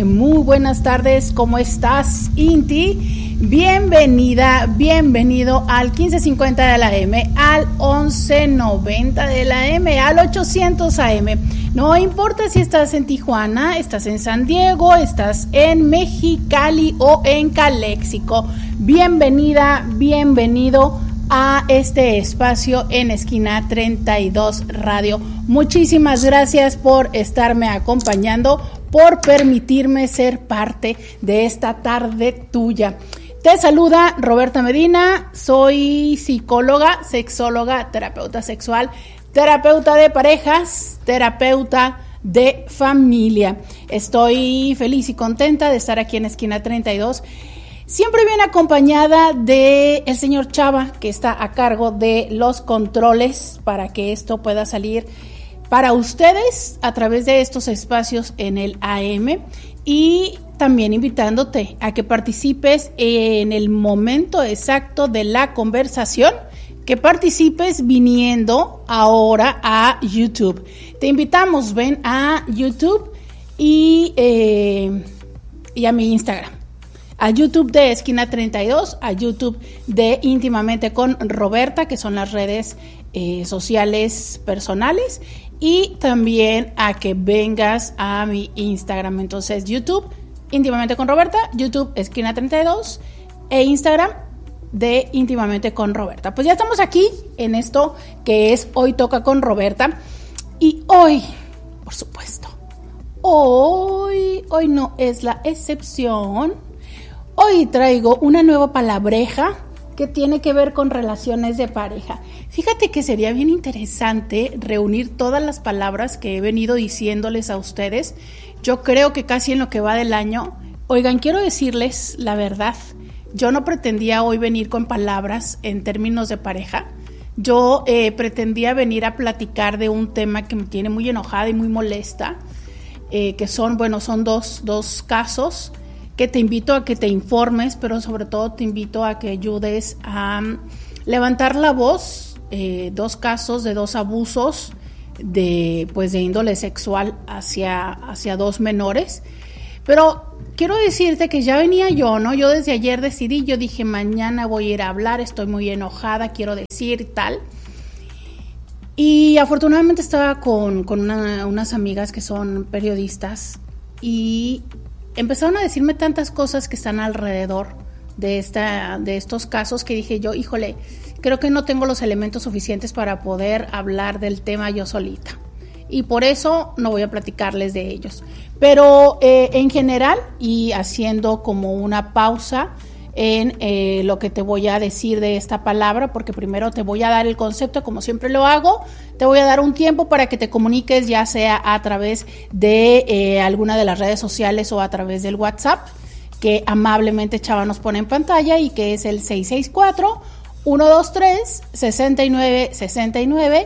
Muy buenas tardes, ¿cómo estás, Inti? Bienvenida, bienvenido al 1550 de la M, al 1190 de la M, al 800 AM. No importa si estás en Tijuana, estás en San Diego, estás en Mexicali o en Calexico. Bienvenida, bienvenido a este espacio en Esquina 32 Radio. Muchísimas gracias por estarme acompañando, por permitirme ser parte de esta tarde tuya. Te saluda Roberta Medina, soy psicóloga, sexóloga, terapeuta sexual, terapeuta de parejas, terapeuta de familia. Estoy feliz y contenta de estar aquí en Esquina 32. Siempre bien acompañada de el señor Chava, que está a cargo de los controles para que esto pueda salir para ustedes a través de estos espacios en el AM, y también invitándote a que participes en el momento exacto de la conversación, que participes viniendo ahora a YouTube. Te invitamos, ven a YouTube y a mi Instagram. A YouTube de Esquina 32, a YouTube de Íntimamente con Roberta, que son las redes sociales personales, y también a que vengas a mi Instagram. Entonces, YouTube, Íntimamente con Roberta, YouTube, Esquina 32, e Instagram de Íntimamente con Roberta. Pues ya estamos aquí en esto que es Hoy Toca con Roberta. Y hoy, por supuesto, hoy no es la excepción. Hoy traigo una nueva palabreja que tiene que ver con relaciones de pareja. Fíjate que sería bien interesante reunir todas las palabras que he venido diciéndoles a ustedes. Yo creo que casi en lo que va del año. Oigan, quiero decirles la verdad. Yo no pretendía hoy venir con palabras en términos de pareja. Yo pretendía venir a platicar de un tema que me tiene muy enojada y muy molesta, que son dos casos que te invito a que te informes, pero sobre todo te invito a que ayudes a levantar la voz. Dos casos de dos abusos de índole sexual hacia dos menores. Pero quiero decirte que ya venía yo, ¿no? Yo desde ayer decidí, yo dije, mañana voy a ir a hablar, estoy muy enojada, quiero decir tal. Y afortunadamente estaba con unas amigas que son periodistas y empezaron a decirme tantas cosas que están alrededor de estos casos que dije yo, híjole, creo que no tengo los elementos suficientes para poder hablar del tema yo solita. Y por eso no voy a platicarles de ellos. Pero en general, y haciendo como una pausa en lo que te voy a decir de esta palabra, porque primero te voy a dar el concepto como siempre lo hago, te voy a dar un tiempo para que te comuniques, ya sea a través de alguna de las redes sociales o a través del WhatsApp, que amablemente Chava nos pone en pantalla y que es el 664-123-6969,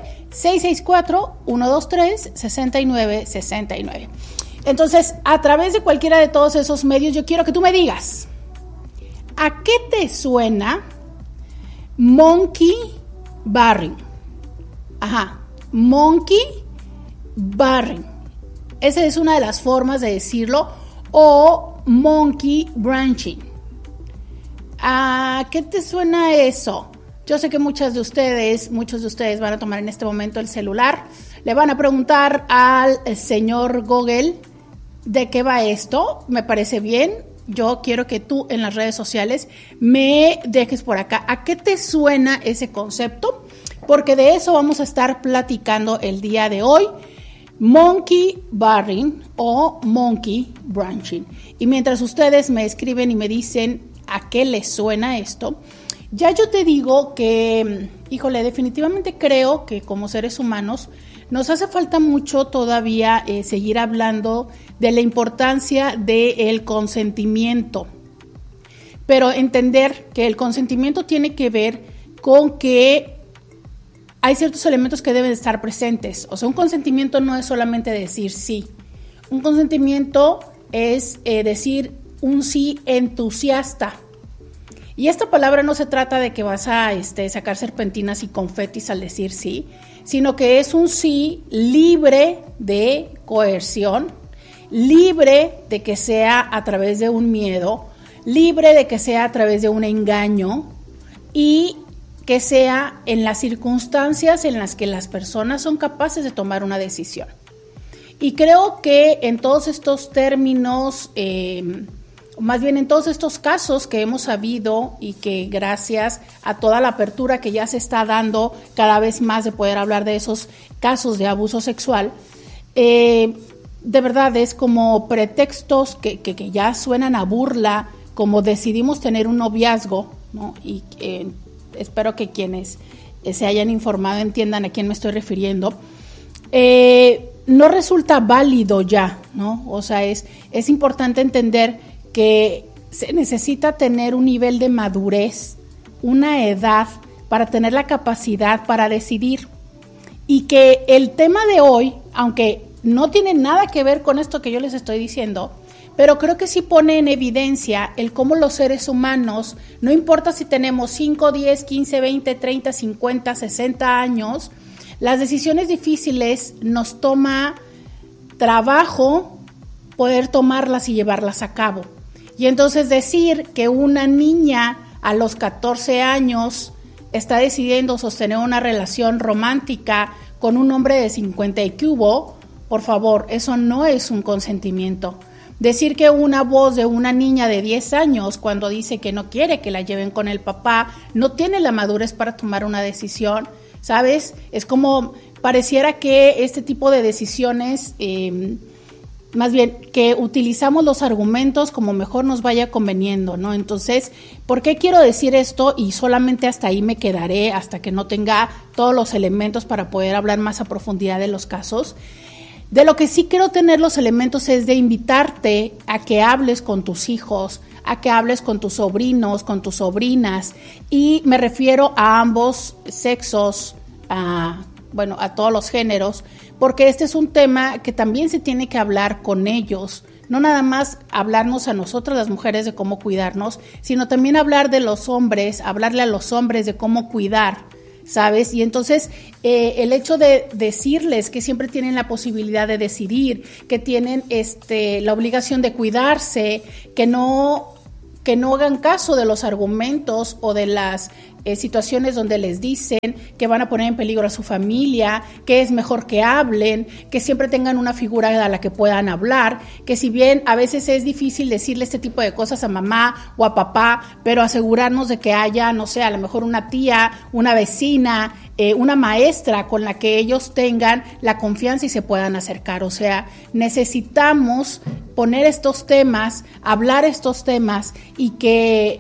664-123-6969. Entonces, a través de cualquiera de todos esos medios, yo quiero que tú me digas, ¿a qué te suena monkey barring? Ajá, monkey barring. Esa es una de las formas de decirlo, o monkey branching. ¿A qué te suena eso? Yo sé que muchos de ustedes van a tomar en este momento el celular, le van a preguntar al señor Google de qué va esto. Me parece bien. Yo quiero que tú en las redes sociales me dejes por acá a qué te suena ese concepto, porque de eso vamos a estar platicando el día de hoy. Monkey barring o monkey branching. Y mientras ustedes me escriben y me dicen a qué les suena esto, ya yo te digo que, híjole, definitivamente creo que como seres humanos nos hace falta mucho todavía seguir hablando de la importancia del consentimiento. Pero entender que el consentimiento tiene que ver con que hay ciertos elementos que deben estar presentes. O sea, un consentimiento no es solamente decir sí. Un consentimiento es decir un sí entusiasta. Y esta palabra no se trata de que vas a sacar serpentinas y confetis al decir sí, sino que es un sí libre de coerción libre de que sea a través de un miedo, libre de que sea a través de un engaño y que sea en las circunstancias en las que las personas son capaces de tomar una decisión. Y creo que en todos estos términos, más bien en todos estos casos que hemos sabido y que gracias a toda la apertura que ya se está dando cada vez más de poder hablar de esos casos de abuso sexual, de verdad es como pretextos que ya suenan a burla, como decidimos tener un noviazgo, ¿no? Y espero que quienes se hayan informado entiendan a quién me estoy refiriendo. No resulta válido ya, ¿no? O sea, es importante entender que se necesita tener un nivel de madurez, una edad para tener la capacidad para decidir. Y que el tema de hoy, aunque no tiene nada que ver con esto que yo les estoy diciendo, pero creo que sí pone en evidencia el cómo los seres humanos, no importa si tenemos 5, 10, 15, 20, 30, 50, 60 años, las decisiones difíciles nos toma trabajo poder tomarlas y llevarlas a cabo. Y entonces decir que una niña a los 14 años está decidiendo sostener una relación romántica con un hombre de 50 y que hubo, por favor, eso no es un consentimiento. Decir que una voz de una niña de 10 años cuando dice que no quiere que la lleven con el papá, no tiene la madurez para tomar una decisión, ¿sabes? Es como pareciera que este tipo de decisiones, más bien que utilizamos los argumentos como mejor nos vaya conveniendo, ¿no? Entonces, ¿por qué quiero decir esto? Y solamente hasta ahí me quedaré, hasta que no tenga todos los elementos para poder hablar más a profundidad de los casos. De lo que sí quiero tener los elementos es de invitarte a que hables con tus hijos, a que hables con tus sobrinos, con tus sobrinas, y me refiero a ambos sexos, a todos los géneros, porque este es un tema que también se tiene que hablar con ellos, no nada más hablarnos a nosotras las mujeres de cómo cuidarnos, sino también hablar de los hombres, hablarle a los hombres de cómo cuidar, ¿sabes? Y entonces el hecho de decirles que siempre tienen la posibilidad de decidir, que tienen la obligación de cuidarse, que no hagan caso de los argumentos o de las situaciones donde les dicen que van a poner en peligro a su familia, que es mejor que hablen, que siempre tengan una figura a la que puedan hablar, que si bien a veces es difícil decirle este tipo de cosas a mamá o a papá, pero asegurarnos de que haya, no sé, a lo mejor una tía, una vecina, una maestra con la que ellos tengan la confianza y se puedan acercar. O sea, necesitamos poner estos temas, hablar estos temas y que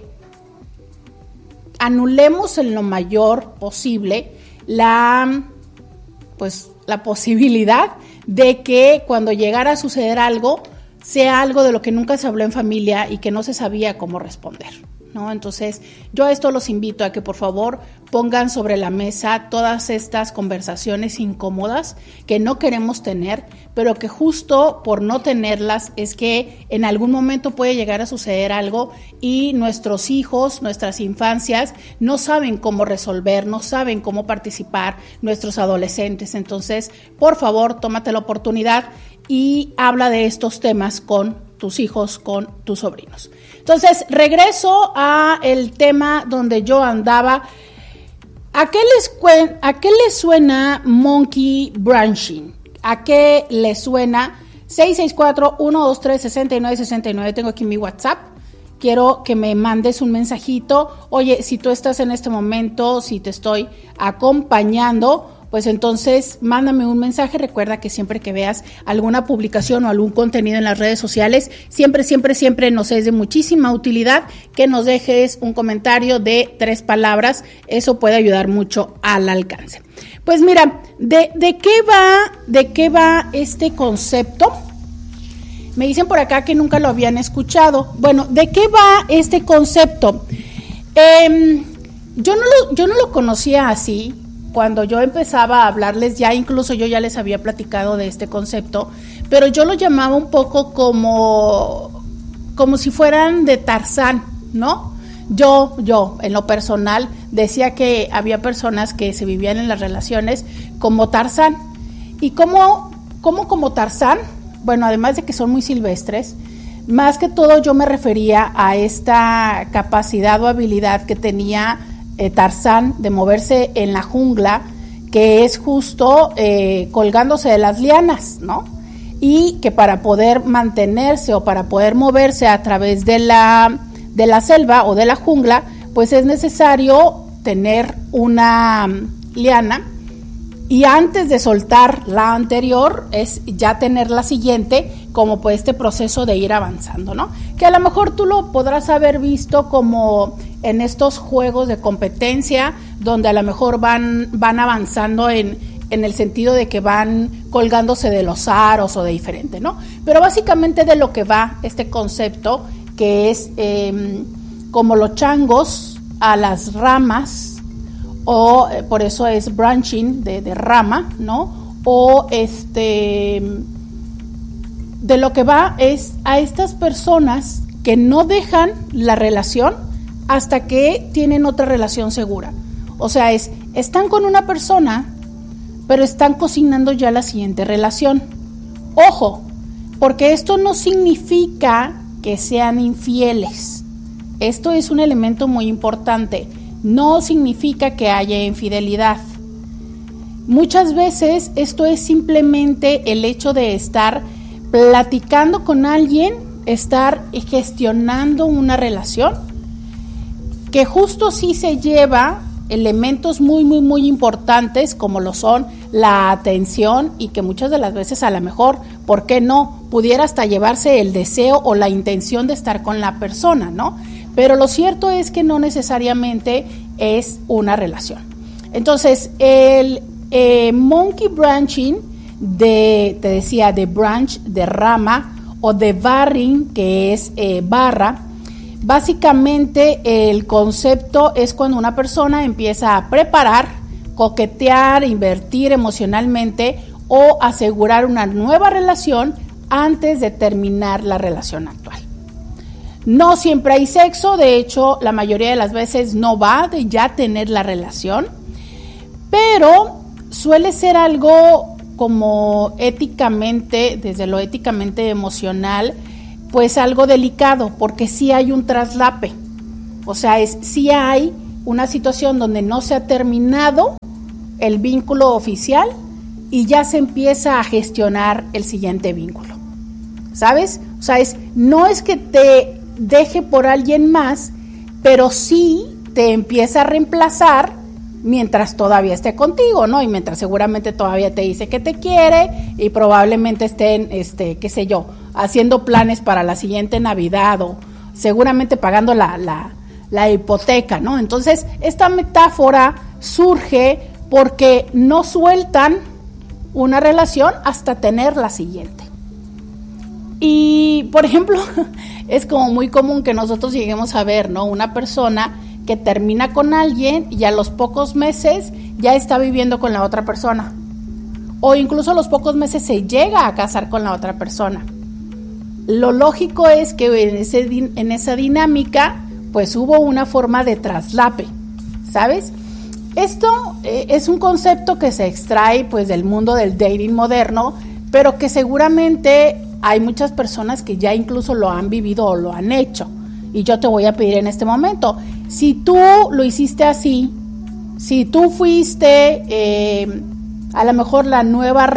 anulemos en lo mayor posible la posibilidad de que cuando llegara a suceder algo, sea algo de lo que nunca se habló en familia y que no se sabía cómo responder, ¿no? Entonces, yo a esto los invito a que por favor pongan sobre la mesa todas estas conversaciones incómodas que no queremos tener, pero que justo por no tenerlas es que en algún momento puede llegar a suceder algo y nuestros hijos, nuestras infancias no saben cómo resolver, no saben cómo participar, nuestros adolescentes. Entonces, por favor, tómate la oportunidad y habla de estos temas con tus hijos, con tus sobrinos. Entonces, regreso a el tema donde yo andaba. ¿A qué les suena monkey branching? ¿A qué les suena? 664-123-6969. Tengo aquí mi WhatsApp. Quiero que me mandes un mensajito. Oye, si tú estás en este momento, si te estoy acompañando, pues entonces mándame un mensaje. Recuerda que siempre que veas alguna publicación o algún contenido en las redes sociales, siempre nos es de muchísima utilidad que nos dejes un comentario de 3 palabras. Eso puede ayudar mucho al alcance. Pues mira, ¿de qué va este concepto? Me dicen por acá que nunca lo habían escuchado. Bueno, ¿de qué va este concepto? Yo no lo conocía así. Cuando yo empezaba a hablarles, ya incluso yo ya les había platicado de este concepto, pero yo lo llamaba un poco como si fueran de Tarzán, ¿no? Yo, en lo personal, decía que había personas que se vivían en las relaciones como Tarzán. ¿Y cómo como Tarzán? bueno, además de que son muy silvestres, más que todo yo me refería a esta capacidad o habilidad que tenía Tarzán de moverse en la jungla, que es justo colgándose de las lianas, ¿no? Y que para poder mantenerse o para poder moverse a través de la selva o de la jungla, pues es necesario tener una liana, y antes de soltar la anterior es ya tener la siguiente, como pues este proceso de ir avanzando, ¿no? Que a lo mejor tú lo podrás haber visto como en estos juegos de competencia, donde a lo mejor van avanzando en el sentido de que van colgándose de los aros o de diferente, ¿no? Pero básicamente de lo que va este concepto, que es como los changos a las ramas, o por eso es branching de rama, ¿no? O de lo que va es a estas personas que no dejan la relación hasta que tienen otra relación segura. O sea, están con una persona, pero están cocinando ya la siguiente relación. Ojo, porque esto no significa que sean infieles. Esto es un elemento muy importante. No significa que haya infidelidad. Muchas veces esto es simplemente el hecho de estar platicando con alguien, estar gestionando una relación, que justo sí se lleva elementos muy, muy, muy importantes, como lo son la atención, y que muchas de las veces a lo mejor, ¿por qué no? Pudiera hasta llevarse el deseo o la intención de estar con la persona, ¿no? Pero lo cierto es que no necesariamente es una relación. Entonces, el monkey branching, te decía, de branch, de rama, o de barring, que es barra, básicamente el concepto es cuando una persona empieza a preparar, coquetear, invertir emocionalmente o asegurar una nueva relación antes de terminar la relación actual. No siempre hay sexo, de hecho, la mayoría de las veces no va de ya tener la relación, pero suele ser algo como éticamente, desde lo éticamente emocional, pues algo delicado, porque sí hay un traslape. O sea, sí hay una situación donde no se ha terminado el vínculo oficial y ya se empieza a gestionar el siguiente vínculo, ¿sabes? O sea, no es que te deje por alguien más, pero sí te empieza a reemplazar mientras todavía esté contigo, ¿no? Y mientras seguramente todavía te dice que te quiere y probablemente estén, qué sé yo, haciendo planes para la siguiente Navidad o seguramente pagando la hipoteca, ¿no? Entonces, esta metáfora surge porque no sueltan una relación hasta tener la siguiente. Y, por ejemplo, es como muy común que nosotros lleguemos a ver, ¿no? Una persona que termina con alguien y a los pocos meses ya está viviendo con la otra persona. O incluso a los pocos meses se llega a casar con la otra persona. Lo lógico es que en esa dinámica, pues hubo una forma de traslape, ¿sabes? Esto es un concepto que se extrae, pues, del mundo del dating moderno, pero que seguramente hay muchas personas que ya incluso lo han vivido o lo han hecho. Y yo te voy a pedir en este momento, si tú lo hiciste así, si tú fuiste a lo mejor la nueva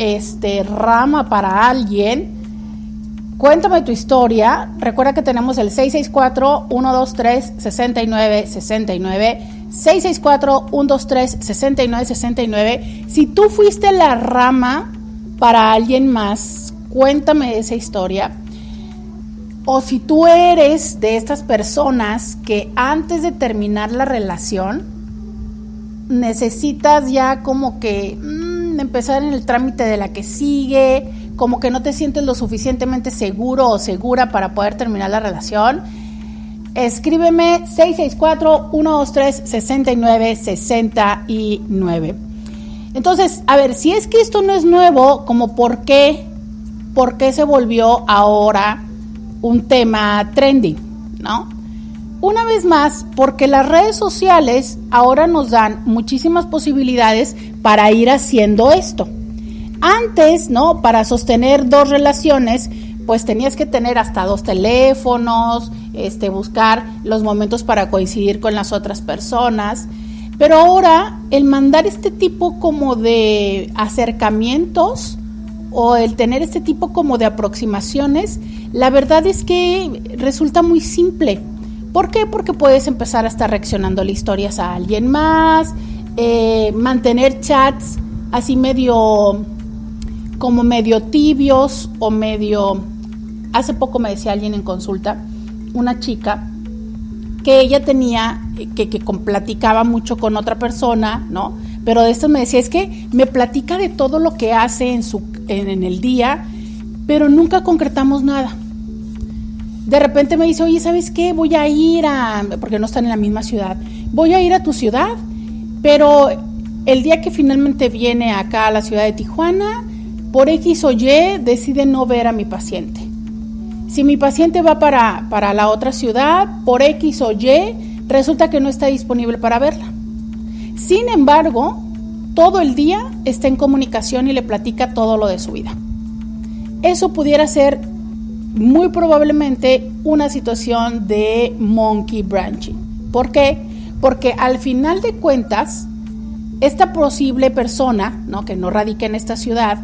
rama para alguien, cuéntame tu historia. Recuerda que tenemos el 664-123-6969, 664-123-6969. Si tú fuiste la rama para alguien más, cuéntame esa historia. O si tú eres de estas personas que antes de terminar la relación necesitas ya como que empezar en el trámite de la que sigue, como que no te sientes lo suficientemente seguro o segura para poder terminar la relación, escríbeme 664-123-6969. Entonces, a ver, si es que esto no es nuevo, como ¿por qué se volvió ahora un tema trending, ¿no? Una vez más, porque las redes sociales ahora nos dan muchísimas posibilidades para ir haciendo esto. Antes, ¿no? Para sostener 2 relaciones, pues tenías que tener hasta 2 teléfonos, buscar los momentos para coincidir con las otras personas. Pero ahora, el mandar este tipo como de acercamientos o el tener este tipo como de aproximaciones, la verdad es que resulta muy simple. ¿Por qué? Porque puedes empezar a estar reaccionándole historias a alguien más, mantener chats así medio tibios o medio... Hace poco me decía alguien en consulta, una chica, que ella tenía, que platicaba mucho con otra persona, ¿no? Pero de esto me decía, es que me platica de todo lo que hace en el día, pero nunca concretamos nada. De repente me dice, oye, ¿sabes qué? Voy a ir porque no están en la misma ciudad, voy a ir a tu ciudad, pero el día que finalmente viene acá a la ciudad de Tijuana, por X o Y, decide no ver a mi paciente. Si mi paciente va para la otra ciudad, por X o Y, resulta que no está disponible para verla. Sin embargo, todo el día está en comunicación y le platica todo lo de su vida. Eso pudiera ser muy probablemente una situación de monkey branching. ¿Por qué? Porque al final de cuentas, esta posible persona, ¿no?, que no radica en esta ciudad,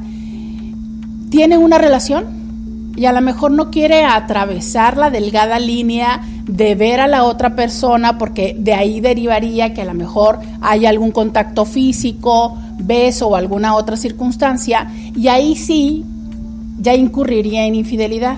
tiene una relación y a lo mejor no quiere atravesar la delgada línea de ver a la otra persona, porque de ahí derivaría que a lo mejor hay algún contacto físico, beso o alguna otra circunstancia, y ahí sí ya incurriría en infidelidad.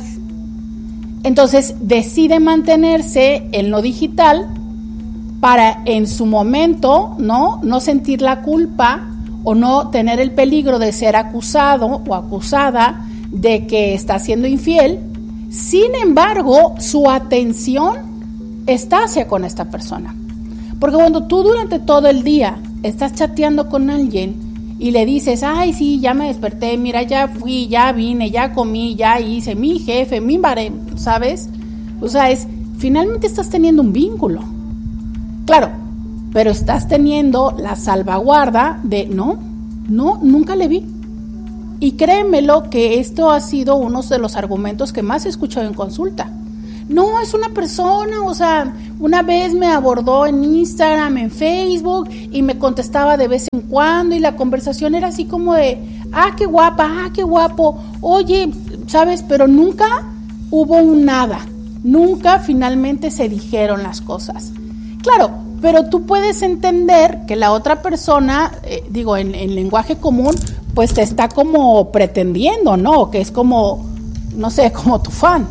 Entonces decide mantenerse en lo digital para en su momento no sentir la culpa o no tener el peligro de ser acusado o acusada de que está siendo infiel. Sin embargo, su atención está hacia con esta persona. Porque cuando tú durante todo el día estás chateando con alguien y le dices, ay, sí, ya me desperté, mira, ya fui, ya vine, ya comí, ya hice, mi jefe, mi baré, ¿sabes? O sea, finalmente estás teniendo un vínculo. Claro, pero estás teniendo la salvaguarda de, no, nunca le vi. Y créemelo que esto ha sido uno de los argumentos que más he escuchado en consulta. No, es una persona, o sea, una vez me abordó en Instagram, en Facebook, y me contestaba de vez en cuando, y la conversación era así como de, qué guapa, qué guapo, oye, ¿sabes? Pero nunca hubo un nada, nunca finalmente se dijeron las cosas. Claro, pero tú puedes entender que la otra persona, en lenguaje común, pues te está como pretendiendo, ¿no? Que es como, no sé, como tu fan.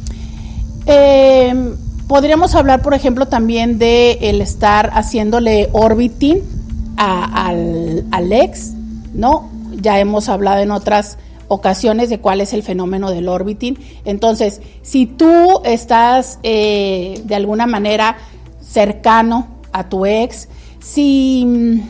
Podríamos hablar, por ejemplo, también de el estar haciéndole orbiting al ex, ¿no? Ya hemos hablado en otras ocasiones de cuál es el fenómeno del orbiting. Entonces, si tú estás de alguna manera cercano a tu ex, si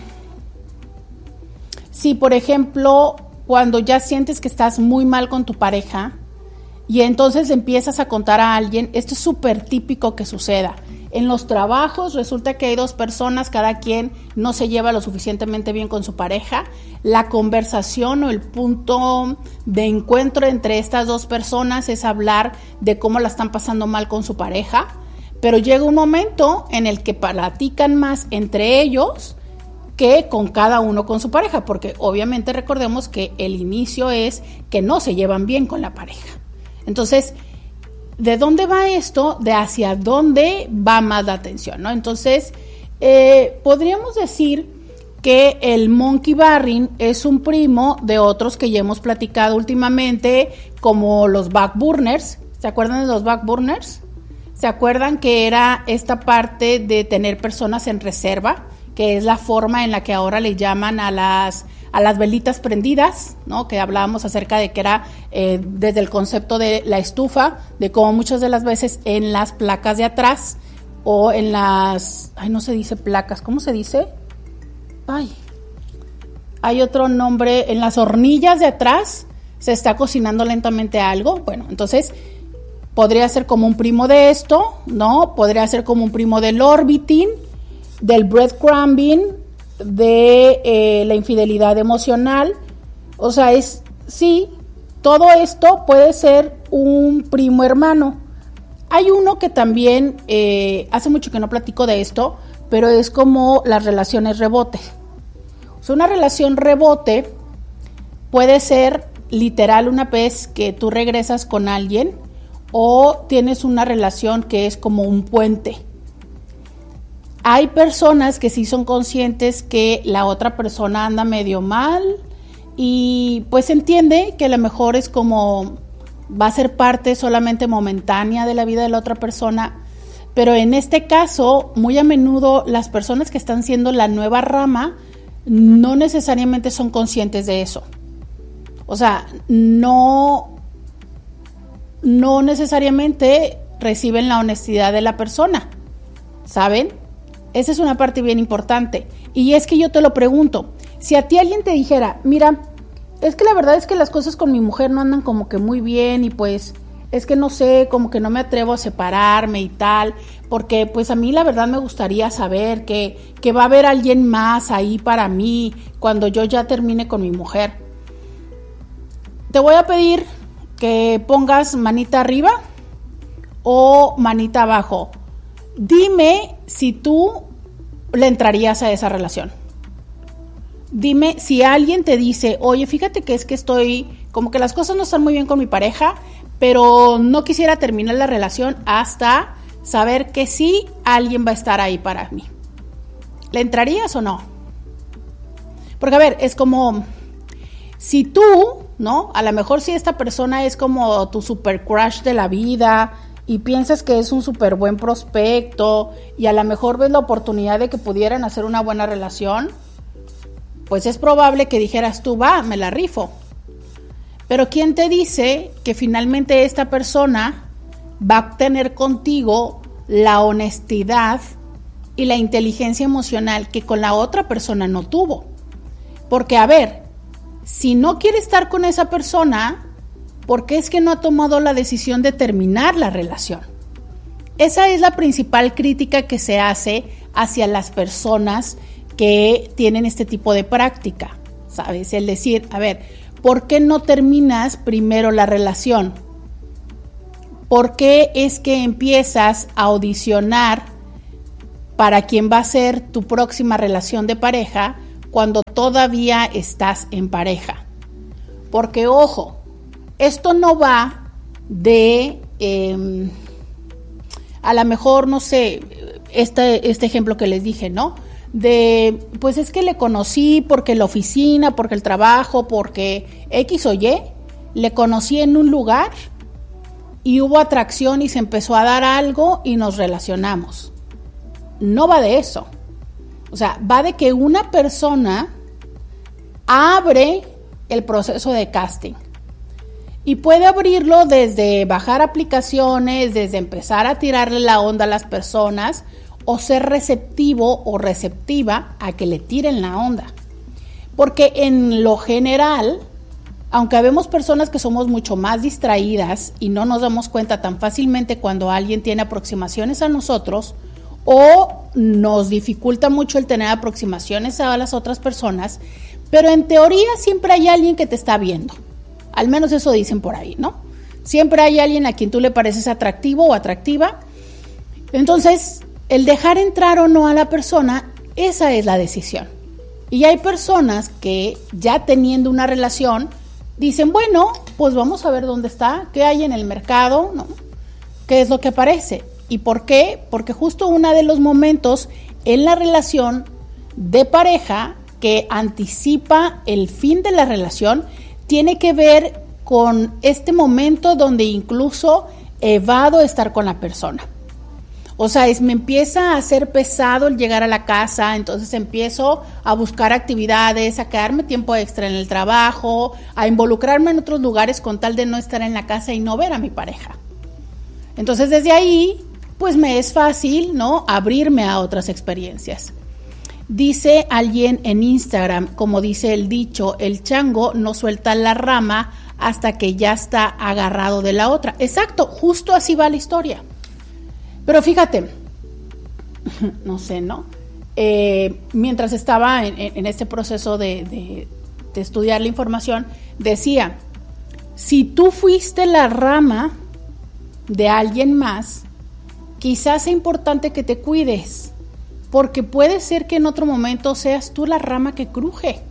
por ejemplo, cuando ya sientes que estás muy mal con tu pareja y entonces le empiezas a contar a alguien, esto es súper típico que suceda. En los trabajos resulta que hay 2 personas, cada quien no se lleva lo suficientemente bien con su pareja. La conversación o el punto de encuentro entre estas 2 personas es hablar de cómo la están pasando mal con su pareja, pero llega un momento en el que platican más entre ellos que con cada uno con su pareja, porque obviamente recordemos que el inicio es que no se llevan bien con la pareja. Entonces, ¿de dónde va esto? De hacia dónde va más la atención, ¿no? Entonces, podríamos decir que el monkey barring es un primo de otros que ya hemos platicado últimamente, como los backburners. ¿Se acuerdan de los backburners? ¿Se acuerdan que era esta parte de tener personas en reserva? Que es la forma en la que ahora le llaman a las velitas prendidas, ¿no? Que hablábamos acerca de que era desde el concepto de la estufa, de cómo muchas de las veces en las placas de atrás o en las, no se dice placas, ¿cómo se dice? Hay otro nombre, en las hornillas de atrás se está cocinando lentamente algo. Bueno, entonces podría ser como un primo de esto, ¿no? Podría ser como un primo del orbiting, del breadcrumbing, de la infidelidad emocional, O sea, sí, todo esto puede ser un primo hermano. Hay uno que también, hace mucho que no platico de esto, pero es como las relaciones rebote. O sea, una relación rebote puede ser literal una vez que tú regresas con alguien o tienes una relación que es como un puente. Hay personas que sí son conscientes que la otra persona anda medio mal y pues entiende que a lo mejor es como va a ser parte solamente momentánea de la vida de la otra persona, pero en este caso, muy a menudo las personas que están siendo la nueva rama no necesariamente son conscientes de eso. O sea, no necesariamente reciben la honestidad de la persona, ¿saben? Esa es una parte bien importante. Y es que yo te lo pregunto, si a ti alguien te dijera, mira, es que la verdad es que las cosas con mi mujer no andan como que muy bien y pues es que no sé, como que no me atrevo a separarme y tal, porque pues a mí la verdad me gustaría saber que va a haber alguien más ahí para mí cuando yo ya termine con mi mujer. Te voy a pedir que pongas manita arriba o manita abajo. Dime si tú le entrarías a esa relación. Dime si alguien te dice, oye, fíjate que es que estoy, como que las cosas no están muy bien con mi pareja, pero no quisiera terminar la relación hasta saber que sí alguien va a estar ahí para mí. ¿Le entrarías o no? Porque a ver, es como, si tú, ¿no? A lo mejor si esta persona es como tu super crush de la vida y piensas que es un súper buen prospecto y a lo mejor ves la oportunidad de que pudieran hacer una buena relación, pues es probable que dijeras tú, va, me la rifo. Pero ¿quién te dice que finalmente esta persona va a tener contigo la honestidad y la inteligencia emocional que con la otra persona no tuvo? Porque, a ver, si no quiere estar con esa persona, ¿por qué es que no ha tomado la decisión de terminar la relación? Esa es la principal crítica que se hace hacia las personas que tienen este tipo de práctica, ¿sabes? El decir, a ver, ¿por qué no terminas primero la relación? ¿Por qué es que empiezas a audicionar para quien va a ser tu próxima relación de pareja cuando todavía estás en pareja? Porque, ojo, esto no va de, a lo mejor, no sé, este ejemplo que les dije, ¿no? De, pues es que le conocí porque la oficina, porque el trabajo, porque X o Y, le conocí en un lugar y hubo atracción y se empezó a dar algo y nos relacionamos. No va de eso. O sea, va de que una persona abre el proceso de casting y puede abrirlo desde bajar aplicaciones, desde empezar a tirarle la onda a las personas o ser receptivo o receptiva a que le tiren la onda. Porque en lo general, aunque habemos personas que somos mucho más distraídas y no nos damos cuenta tan fácilmente cuando alguien tiene aproximaciones a nosotros o nos dificulta mucho el tener aproximaciones a las otras personas, pero en teoría siempre hay alguien que te está viendo. Al menos eso dicen por ahí, ¿no? Siempre hay alguien a quien tú le pareces atractivo o atractiva. Entonces, el dejar entrar o no a la persona, esa es la decisión. Y hay personas que ya teniendo una relación dicen, bueno, pues vamos a ver dónde está, qué hay en el mercado, ¿no? ¿Qué es lo que aparece? ¿Y por qué? Porque justo uno de los momentos en la relación de pareja que anticipa el fin de la relación tiene que ver con este momento donde incluso evado estar con la persona. O sea, me empieza a hacer pesado el llegar a la casa, entonces empiezo a buscar actividades, a quedarme tiempo extra en el trabajo, a involucrarme en otros lugares con tal de no estar en la casa y no ver a mi pareja. Entonces, desde ahí, pues me es fácil, ¿no?, abrirme a otras experiencias. Dice alguien en Instagram, como dice el dicho, el chango no suelta la rama hasta que ya está agarrado de la otra. Exacto, justo así va la historia. Pero fíjate, no sé, ¿no? Mientras estaba en este proceso de de estudiar la información, decía, si tú fuiste la rama de alguien más, quizás sea importante que te cuides, porque puede ser que en otro momento seas tú la rama que cruje.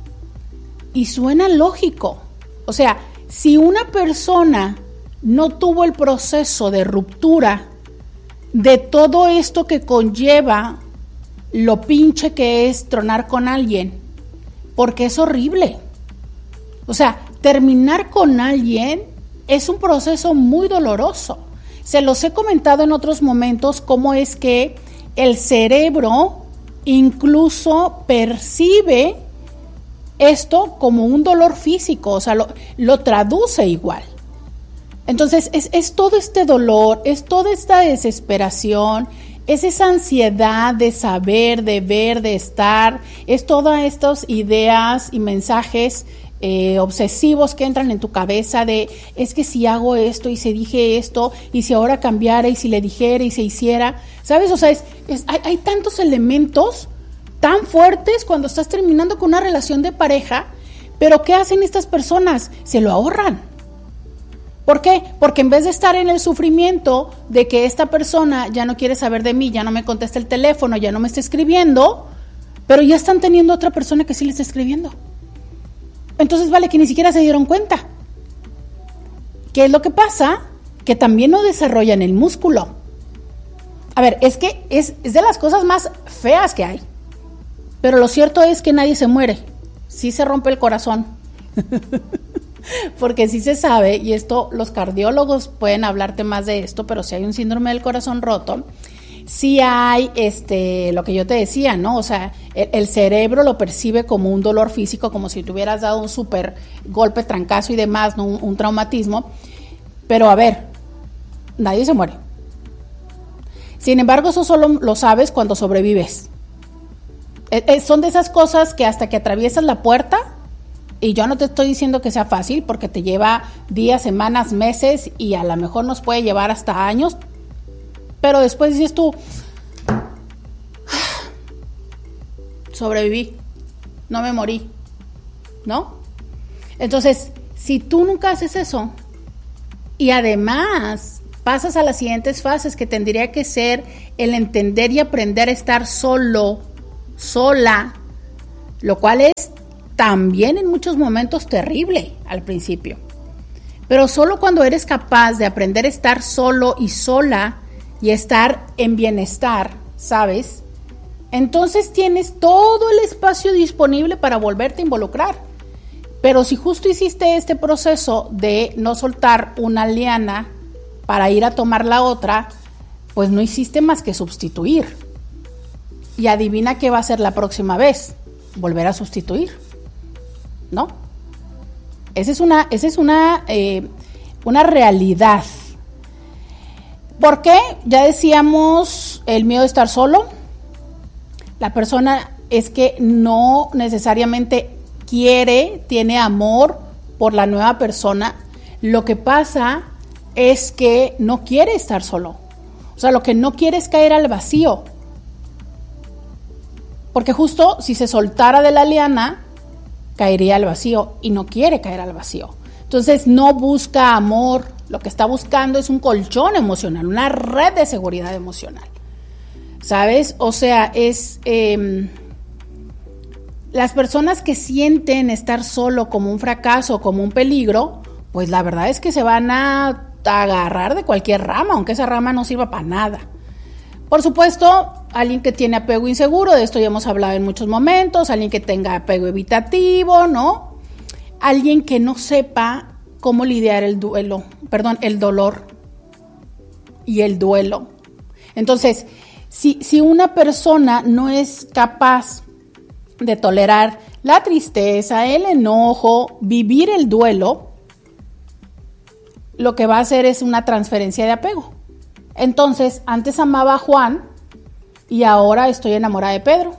Y suena lógico. O sea, si una persona no tuvo el proceso de ruptura de todo esto que conlleva lo pinche que es tronar con alguien, porque es horrible. O sea, terminar con alguien es un proceso muy doloroso. Se los he comentado en otros momentos cómo es que el cerebro incluso percibe esto como un dolor físico, o sea, lo traduce igual. Entonces, es todo este dolor, es toda esta desesperación, es esa ansiedad de saber, de ver, de estar, es todas estas ideas y mensajes obsesivos que entran en tu cabeza de, es que si hago esto y si dije esto, y si ahora cambiara y si le dijera y se hiciera, ¿sabes? O sea, hay tantos elementos tan fuertes cuando estás terminando con una relación de pareja, pero ¿qué hacen estas personas? Se lo ahorran. ¿Por qué? Porque en vez de estar en el sufrimiento de que esta persona ya no quiere saber de mí, ya no me contesta el teléfono, ya no me está escribiendo, pero ya están teniendo otra persona que sí le está escribiendo. Entonces vale que ni siquiera se dieron cuenta. ¿Qué es lo que pasa? Que también no desarrollan el músculo. A ver, es que es de las cosas más feas que hay. Pero lo cierto es que nadie se muere. Sí se rompe el corazón. Porque sí se sabe, y esto los cardiólogos pueden hablarte más de esto, pero si hay un síndrome del corazón roto, sí hay lo que yo te decía, ¿no? O sea, el cerebro lo percibe como un dolor físico, como si te hubieras dado un súper golpe, trancazo y demás, ¿no? Un traumatismo. Pero a ver, nadie se muere. Sin embargo, eso solo lo sabes cuando sobrevives. Son de esas cosas que hasta que atraviesas la puerta, y yo no te estoy diciendo que sea fácil, porque te lleva días, semanas, meses, y a lo mejor nos puede llevar hasta años, pero después dices tú, sobreviví, no me morí, ¿no? Entonces, si tú nunca haces eso, y además pasas a las siguientes fases, que tendría que ser el entender y aprender a estar solo, sola, lo cual es también en muchos momentos terrible al principio. Pero solo cuando eres capaz de aprender a estar solo y sola y estar en bienestar, ¿sabes? Entonces tienes todo el espacio disponible para volverte a involucrar. Pero si justo hiciste este proceso de no soltar una liana para ir a tomar la otra, pues no hiciste más que sustituir. Y adivina qué va a ser la próxima vez, volver a sustituir, ¿no? Esa es una realidad. ¿Por qué? Ya decíamos el miedo de estar solo. La persona es que no necesariamente tiene amor por la nueva persona. Lo que pasa es que no quiere estar solo. O sea, lo que no quiere es caer al vacío. Porque justo si se soltara de la liana, caería al vacío, y no quiere caer al vacío. Entonces no busca amor, lo que está buscando es un colchón emocional, una red de seguridad emocional, ¿sabes? O sea, las personas que sienten estar solo como un fracaso, como un peligro, pues la verdad es que se van a agarrar de cualquier rama, aunque esa rama no sirva para nada. Por supuesto, alguien que tiene apego inseguro, de esto ya hemos hablado en muchos momentos, alguien que tenga apego evitativo, ¿no? Alguien que no sepa cómo lidiar el dolor y el duelo. Entonces, si una persona no es capaz de tolerar la tristeza, el enojo, vivir el duelo, lo que va a hacer es una transferencia de apego. Entonces, antes amaba a Juan y ahora estoy enamorada de Pedro.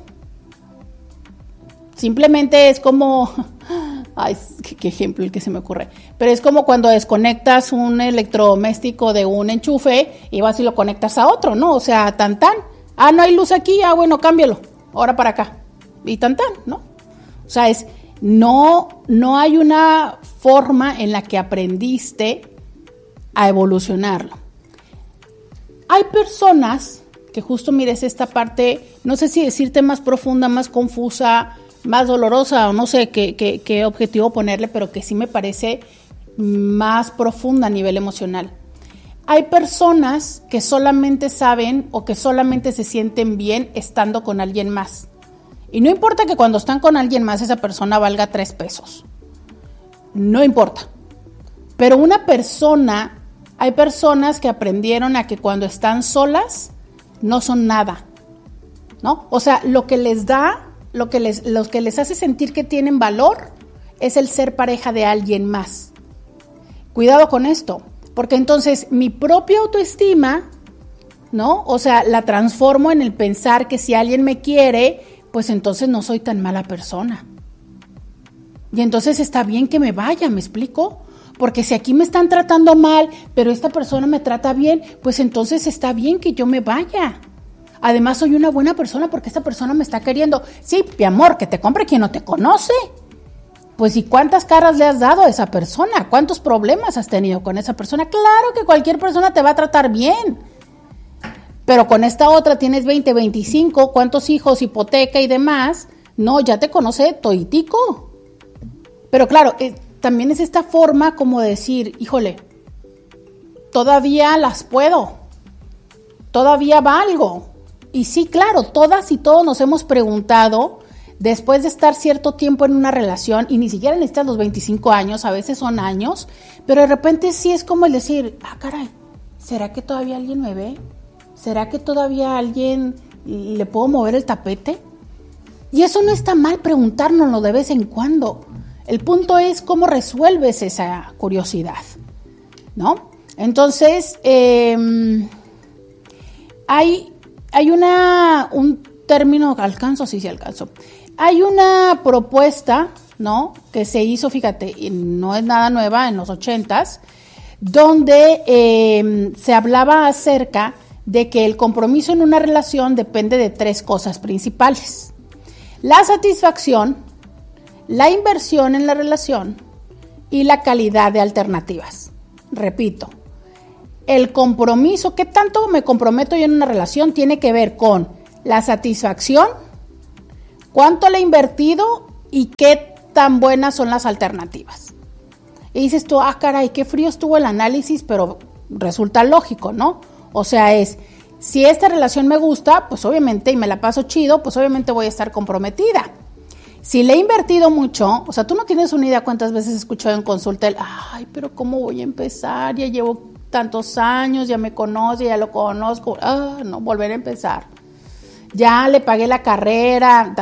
Simplemente es como, ay, qué ejemplo el que se me ocurre, pero es como cuando desconectas un electrodoméstico de un enchufe y vas y lo conectas a otro, ¿no? O sea, tan, no hay luz aquí, bueno, cámbialo, ahora para acá, y tan, ¿no? O sea, No hay una forma en la que aprendiste a evolucionarlo. Hay personas que justo mires esta parte, no sé si decirte más profunda, más confusa, más dolorosa o no sé qué objetivo ponerle, pero que sí me parece más profunda a nivel emocional. Hay personas que solamente saben o que solamente se sienten bien estando con alguien más. Y no importa que cuando están con alguien más esa persona valga 3 pesos. No importa. Pero hay personas que aprendieron a que cuando están solas no son nada, ¿no? O sea, lo que les hace sentir que tienen valor es el ser pareja de alguien más. Cuidado con esto, porque entonces mi propia autoestima, ¿no? O sea, la transformo en el pensar que si alguien me quiere, pues entonces no soy tan mala persona. Y entonces está bien que me vaya, ¿me explico? Porque si aquí me están tratando mal, pero esta persona me trata bien, pues entonces está bien que yo me vaya. Además soy una buena persona porque esta persona me está queriendo. Sí, mi amor, que te compre quien no te conoce. Pues ¿y cuántas caras le has dado a esa persona? ¿Cuántos problemas has tenido con esa persona? Claro que cualquier persona te va a tratar bien. Pero con esta otra tienes 20, 25, cuántos hijos, hipoteca y demás. No, ya te conoce toditico. Pero claro, también es esta forma como de decir, híjole, todavía las puedo, todavía valgo. Y sí, claro, todas y todos nos hemos preguntado, después de estar cierto tiempo en una relación, y ni siquiera necesitas los 25 años, a veces son años, pero de repente sí es como el decir, caray, ¿será que todavía alguien me ve? ¿Será que todavía a alguien le puedo mover el tapete? Y eso no está mal preguntárnoslo de vez en cuando. El punto es cómo resuelves esa curiosidad, ¿no? Entonces, hay un término, alcanzo. Hay una propuesta, ¿no? Que se hizo, fíjate, y no es nada nueva, en los 80s, donde se hablaba acerca de que el compromiso en una relación depende de 3 cosas principales: la satisfacción, la inversión en la relación y la calidad de alternativas. Repito, el compromiso, ¿qué tanto me comprometo yo en una relación? Tiene que ver con la satisfacción, cuánto le he invertido y qué tan buenas son las alternativas. Y dices tú, caray, qué frío estuvo el análisis, pero resulta lógico, ¿no? O sea, si esta relación me gusta, pues obviamente, y me la paso chido, pues obviamente voy a estar comprometida. Si le he invertido mucho, o sea, tú no tienes una idea cuántas veces he escuchado en consulta pero ¿cómo voy a empezar? Ya llevo tantos años, ya me conoce, ya lo conozco, no, volver a empezar. Ya le pagué la carrera,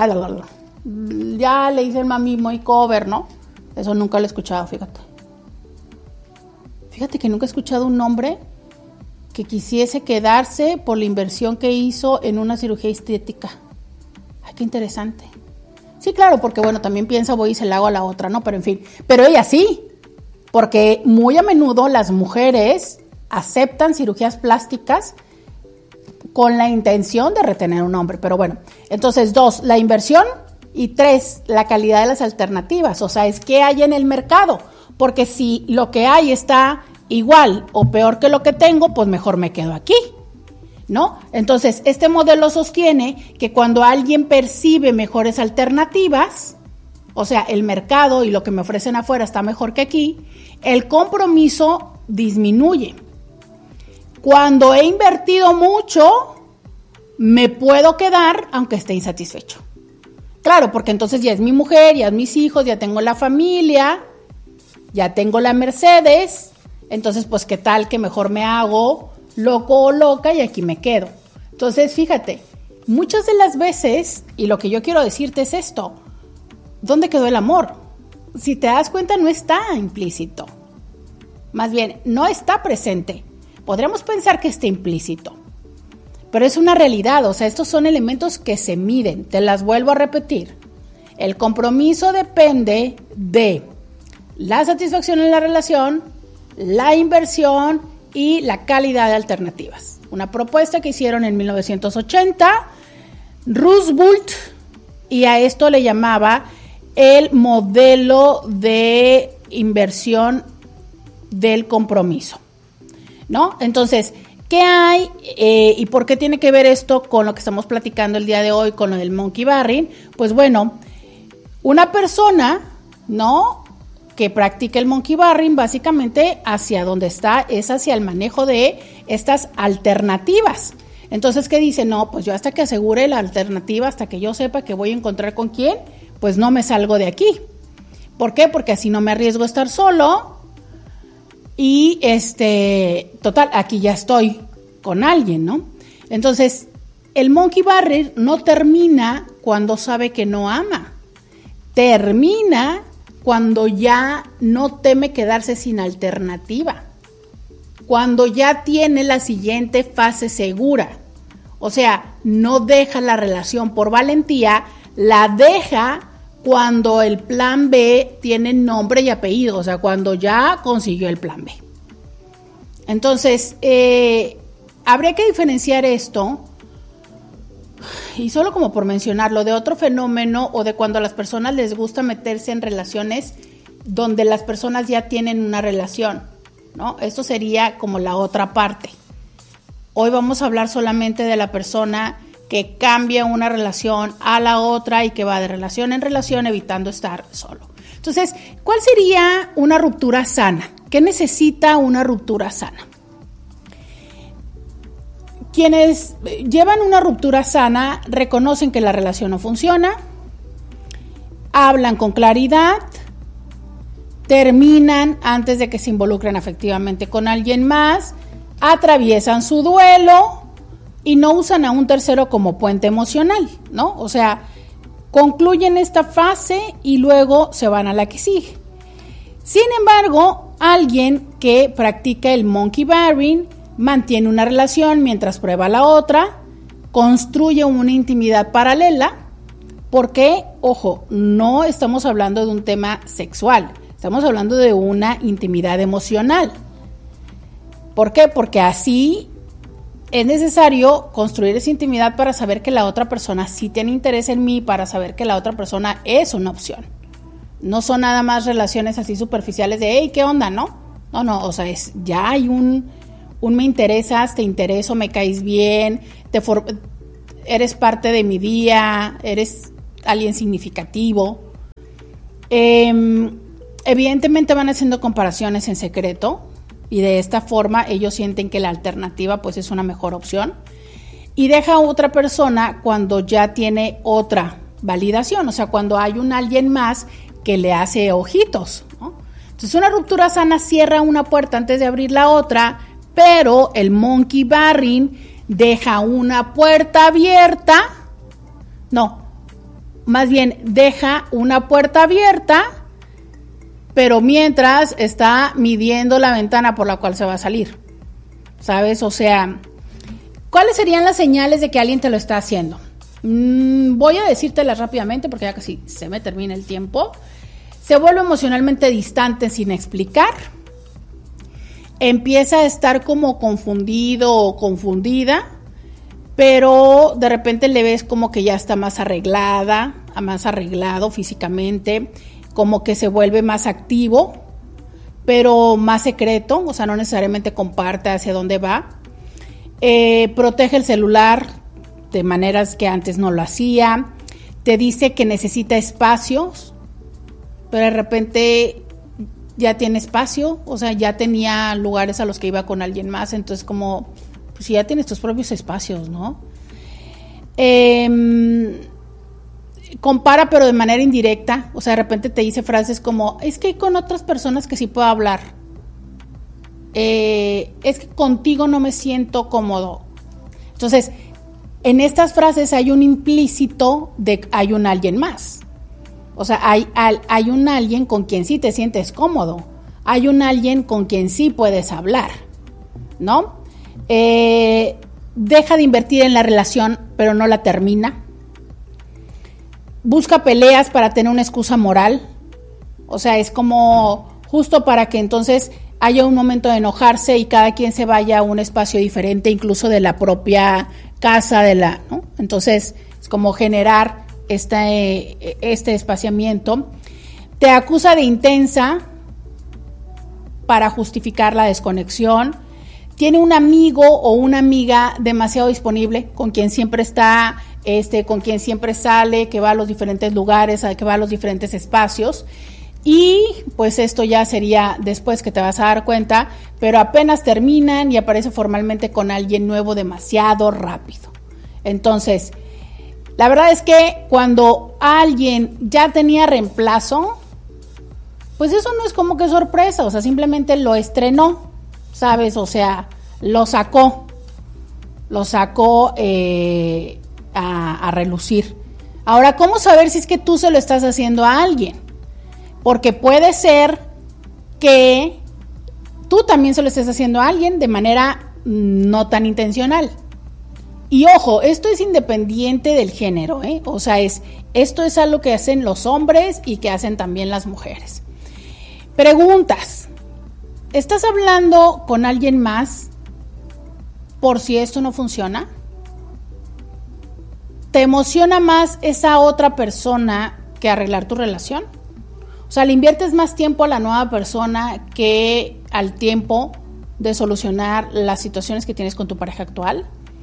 ya le hice el mami muy cover, ¿no? Eso nunca lo he escuchado, fíjate. Fíjate que nunca he escuchado un hombre que quisiese quedarse por la inversión que hizo en una cirugía estética. Ay, qué interesante. Sí, claro, porque bueno, también piensa, voy y se la hago a la otra, ¿no? Pero en fin, pero ella sí, porque muy a menudo las mujeres aceptan cirugías plásticas con la intención de retener a un hombre. Pero bueno, entonces 2, la inversión, y 3, la calidad de las alternativas. O sea, es qué hay en el mercado, porque si lo que hay está igual o peor que lo que tengo, pues mejor me quedo aquí, ¿no? Entonces, este modelo sostiene que cuando alguien percibe mejores alternativas, o sea, el mercado y lo que me ofrecen afuera está mejor que aquí, el compromiso disminuye. Cuando he invertido mucho, me puedo quedar aunque esté insatisfecho. Claro, porque entonces ya es mi mujer, ya es mis hijos, ya tengo la familia, ya tengo la Mercedes, entonces pues qué tal que mejor me hago loco o loca y aquí me quedo. Entonces fíjate, muchas de las veces, y lo que yo quiero decirte es esto, ¿dónde quedó el amor? Si te das cuenta, no está implícito, más bien no está presente. Podríamos pensar que está implícito, pero es una realidad. O sea, estos son elementos que se miden. Te las vuelvo a repetir. El compromiso depende de la satisfacción en la relación, la inversión y la calidad de alternativas. Una propuesta que hicieron en 1980 Roosevelt, y a esto le llamaba el modelo de inversión del compromiso, ¿no? Entonces, ¿qué hay y por qué tiene que ver esto con lo que estamos platicando el día de hoy, con lo del monkey barring? Pues bueno, una persona, ¿no?, que practica el monkey barring, básicamente hacia donde está es hacia el manejo de estas alternativas. Entonces, ¿qué dice? No, pues yo hasta que asegure la alternativa, hasta que yo sepa que voy a encontrar con quién, pues no me salgo de aquí. ¿Por qué? Porque así no me arriesgo a estar solo y total, aquí ya estoy con alguien, ¿no? Entonces, el monkey barring no termina cuando sabe que no ama. Termina cuando ya no teme quedarse sin alternativa, cuando ya tiene la siguiente fase segura, o sea, no deja la relación por valentía, la deja cuando el plan B tiene nombre y apellido, o sea, cuando ya consiguió el plan B. Entonces, habría que diferenciar esto, y solo como por mencionarlo, de otro fenómeno o de cuando a las personas les gusta meterse en relaciones donde las personas ya tienen una relación, ¿no? Esto sería como la otra parte. Hoy vamos a hablar solamente de la persona que cambia una relación a la otra y que va de relación en relación evitando estar solo. Entonces, ¿cuál sería una ruptura sana? ¿Qué necesita una ruptura sana? Quienes llevan una ruptura sana reconocen que la relación no funciona, hablan con claridad, terminan antes de que se involucren afectivamente con alguien más, atraviesan su duelo y no usan a un tercero como puente emocional, ¿no? O sea, concluyen esta fase y luego se van a la que sigue. Sin embargo, alguien que practica el monkey barring mantiene una relación mientras prueba la otra, construye una intimidad paralela, porque, ojo, no estamos hablando de un tema sexual, estamos hablando de una intimidad emocional. ¿Por qué? Porque así es necesario construir esa intimidad para saber que la otra persona sí tiene interés en mí, para saber que la otra persona es una opción. No son nada más relaciones así superficiales de, hey, ¿qué onda, no? No, o sea, ya hay un me interesas, te intereso, me caes bien, eres parte de mi día, eres alguien significativo. Evidentemente van haciendo comparaciones en secreto y de esta forma ellos sienten que la alternativa pues es una mejor opción y deja a otra persona cuando ya tiene otra validación, o sea, cuando hay alguien más que le hace ojitos, ¿no? Entonces una ruptura sana cierra una puerta antes de abrir la otra, pero el monkey barring deja una puerta abierta, deja una puerta abierta, pero mientras está midiendo la ventana por la cual se va a salir, ¿sabes? O sea, ¿cuáles serían las señales de que alguien te lo está haciendo? Voy a decírtelas rápidamente porque ya casi se me termina el tiempo. Se vuelve emocionalmente distante sin explicar. Empieza a estar como confundido o confundida, pero de repente le ves como que ya está más arreglado físicamente, como que se vuelve más activo, pero más secreto, o sea, no necesariamente comparte hacia dónde va. Protege el celular de maneras que antes no lo hacía. Te dice que necesita espacios, pero de repente ya tiene espacio, o sea, ya tenía lugares a los que iba con alguien más, entonces como, pues ya tienes tus propios espacios, ¿no? Compara pero de manera indirecta, o sea, de repente te dice frases como, es que hay con otras personas que sí puedo hablar, es que contigo no me siento cómodo. Entonces, en estas frases hay un implícito de hay un alguien más. O sea, hay un alguien con quien sí te sientes cómodo. Hay un alguien con quien sí puedes hablar, ¿no? Deja de invertir en la relación, pero no la termina. Busca peleas para tener una excusa moral. O sea, es como justo para que entonces haya un momento de enojarse y cada quien se vaya a un espacio diferente, incluso de la propia casa, ¿no? Entonces, es como generar este espaciamiento, te acusa de intensa para justificar la desconexión, tiene un amigo o una amiga demasiado disponible, con quien siempre está, con quien siempre sale, que va a los diferentes lugares, que va a los diferentes espacios, y pues esto ya sería después que te vas a dar cuenta, pero apenas terminan y aparece formalmente con alguien nuevo demasiado rápido. Entonces, la verdad es que cuando alguien ya tenía reemplazo, pues eso no es como que sorpresa, o sea, simplemente lo estrenó, ¿sabes? O sea, lo sacó a relucir. Ahora, ¿cómo saber si es que tú se lo estás haciendo a alguien? Porque puede ser que tú también se lo estés haciendo a alguien de manera no tan intencional. Y ojo, esto es independiente del género, ¿eh? O sea, esto es algo que hacen los hombres y que hacen también las mujeres. Preguntas. ¿Estás hablando con alguien más por si esto no funciona? ¿Te emociona más esa otra persona que arreglar tu relación? O sea, ¿le inviertes más tiempo a la nueva persona que al tiempo de solucionar las situaciones que tienes con tu pareja actual?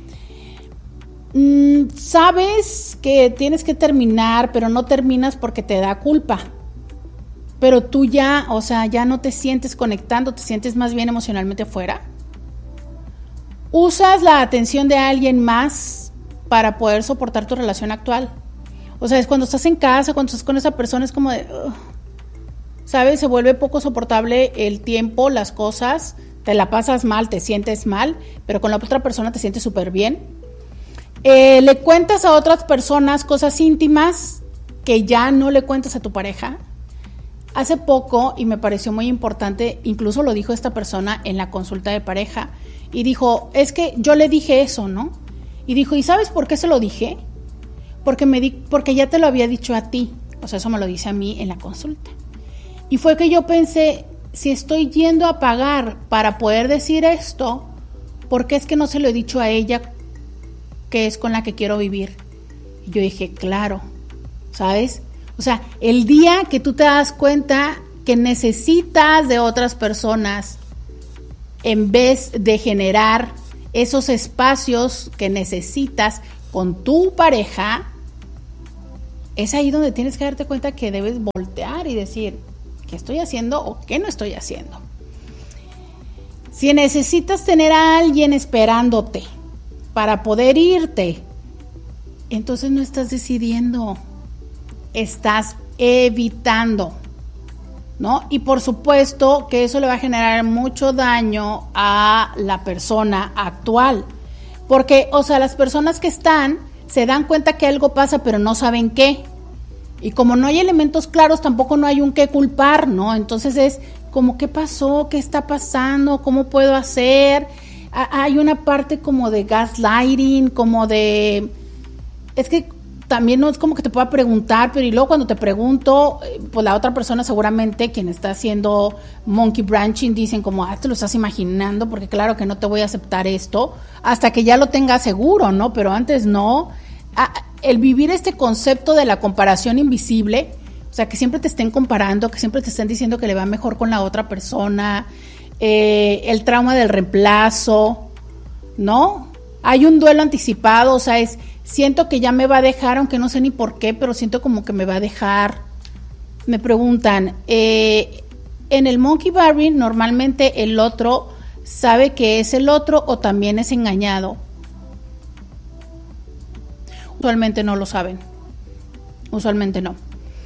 Sabes que tienes que terminar, pero no terminas porque te da culpa. Pero tú ya, o sea, ya no te sientes conectando, te sientes más bien emocionalmente fuera. ¿Usas la atención de alguien más para poder soportar tu relación actual? O sea, es cuando estás en casa, cuando estás con esa persona, es como de, ¿sabes? Se vuelve poco soportable el tiempo, las cosas, te la pasas mal, te sientes mal, pero con la otra persona te sientes súper bien. ¿Le cuentas a otras personas cosas íntimas que ya no le cuentas a tu pareja? Hace poco, y me pareció muy importante, incluso lo dijo esta persona en la consulta de pareja, y dijo, es que yo le dije eso, ¿no? Y dijo, ¿y sabes por qué se lo dije? Porque ya te lo había dicho a ti, o sea, eso me lo dice a mí en la consulta. Y fue que yo pensé, si estoy yendo a pagar para poder decir esto, ¿por qué es que no se lo he dicho a ella, que es con la que quiero vivir? Y yo dije, claro, ¿sabes? O sea, el día que tú te das cuenta que necesitas de otras personas en vez de generar esos espacios que necesitas con tu pareja, es ahí donde tienes que darte cuenta que debes voltear y decir, ¿qué estoy haciendo o qué no estoy haciendo? Si necesitas tener a alguien esperándote para poder irte, entonces no estás decidiendo, estás evitando, ¿no? Y por supuesto que eso le va a generar mucho daño a la persona actual, porque, o sea, las personas que están se dan cuenta que algo pasa, pero no saben qué, y como no hay elementos claros, tampoco no hay un qué culpar, ¿no? Entonces es como, ¿qué pasó? ¿Qué está pasando? ¿Cómo puedo hacer? Hay una parte como de gaslighting, como de, es que también no es como que te pueda preguntar, pero y luego cuando te pregunto, pues la otra persona seguramente, quien está haciendo monkey branching, dicen como, te lo estás imaginando, porque claro que no te voy a aceptar esto, hasta que ya lo tengas seguro, ¿no? Pero antes no. El vivir este concepto de la comparación invisible, o sea, que siempre te estén comparando, que siempre te estén diciendo que le va mejor con la otra persona, el trauma del reemplazo, ¿no? Hay un duelo anticipado, o sea, siento que ya me va a dejar, aunque no sé ni por qué, pero siento como que me va a dejar. Me preguntan, en el monkey barring normalmente el otro sabe que es el otro o también es engañado. Usualmente no lo saben, usualmente no.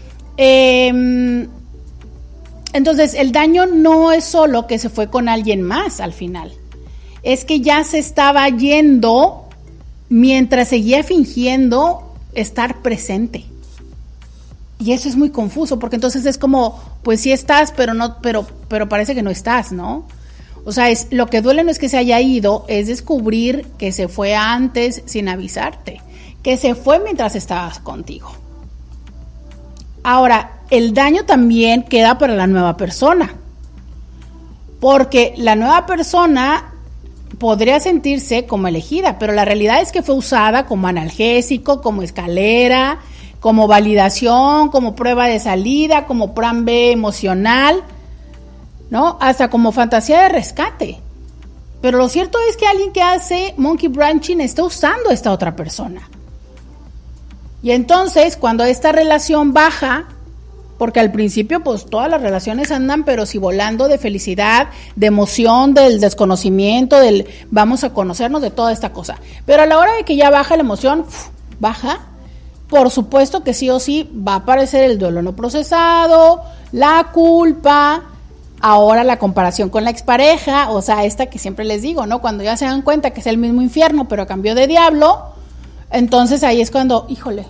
Entonces el daño no es solo que se fue con alguien más al final, es que ya se estaba yendo mientras seguía fingiendo estar presente. Y eso es muy confuso, porque entonces es como, pues sí estás, pero no, pero parece que no estás, ¿no? O sea, lo que duele no es que se haya ido, es descubrir que se fue antes sin avisarte, que se fue mientras estabas contigo. Ahora, el daño también queda para la nueva persona, porque la nueva persona podría sentirse como elegida, pero la realidad es que fue usada como analgésico, como escalera, como validación, como prueba de salida, como plan B emocional, ¿no? Hasta como fantasía de rescate. Pero lo cierto es que alguien que hace monkey branching está usando a esta otra persona. Y entonces, cuando esta relación baja, porque al principio pues todas las relaciones andan pero si volando de felicidad, de emoción, del desconocimiento, del vamos a conocernos, de toda esta cosa. Pero a la hora de que ya baja la emoción, baja, por supuesto que sí o sí va a aparecer el duelo no procesado, la culpa, ahora la comparación con la expareja, o sea, esta que siempre les digo, ¿no? Cuando ya se dan cuenta que es el mismo infierno pero cambió de diablo, entonces ahí es cuando, híjole,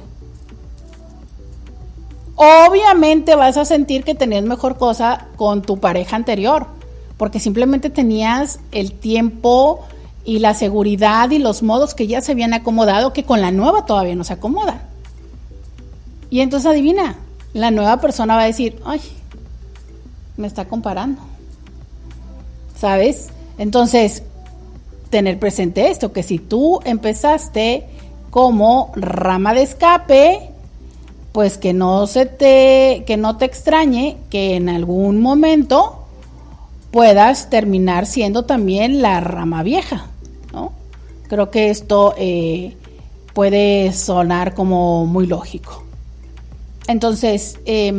obviamente vas a sentir que tenías mejor cosa con tu pareja anterior, porque simplemente tenías el tiempo y la seguridad y los modos que ya se habían acomodado, que con la nueva todavía no se acomodan. Y entonces adivina, la nueva persona va a decir, ay, me está comparando, ¿sabes? Entonces, tener presente esto, que si tú empezaste como rama de escape, pues que no te extrañe que en algún momento puedas terminar siendo también la rama vieja, ¿no? Creo que esto puede sonar como muy lógico. Entonces,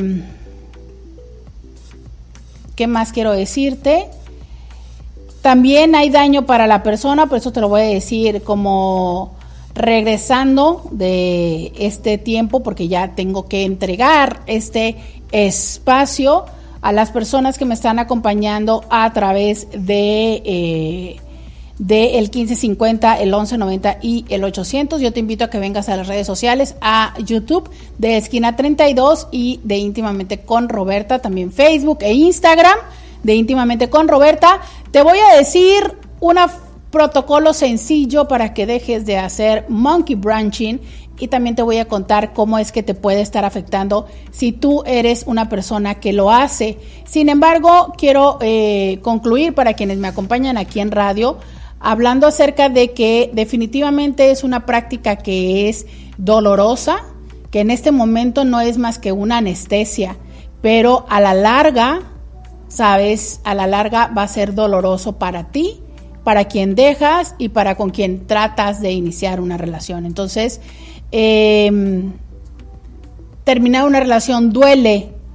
¿qué más quiero decirte? También hay daño para la persona, por eso te lo voy a decir como regresando de este tiempo, porque ya tengo que entregar este espacio a las personas que me están acompañando a través de el 1550, el 1190 y el 800. Yo te invito a que vengas a las redes sociales, a YouTube de Esquina 32 y de Íntimamente con Roberta, también Facebook e Instagram de Íntimamente con Roberta. Te voy a decir un protocolo sencillo para que dejes de hacer monkey branching y también te voy a contar cómo es que te puede estar afectando si tú eres una persona que lo hace. Sin embargo, quiero concluir para quienes me acompañan aquí en radio, hablando acerca de que definitivamente es una práctica que es dolorosa, que en este momento no es más que una anestesia, pero a la larga, sabes, a la larga va a ser doloroso para ti, para quien dejas y para con quien tratas de iniciar una relación. Entonces, terminar una relación duele